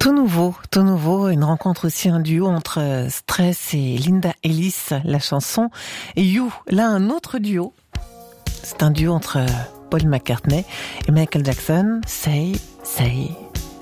Tout nouveau, une rencontre aussi, un duo entre Stress et Linda Ellis, la chanson. Et You, là un autre duo. C'est un duo entre Paul McCartney et Michael Jackson, Say, Say.